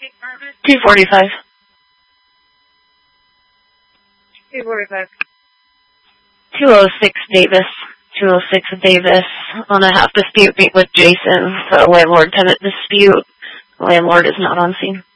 245. 245. 206 Davis. 206 Davis on a half dispute meet with Jason. So landlord-tenant dispute. Landlord is not on scene.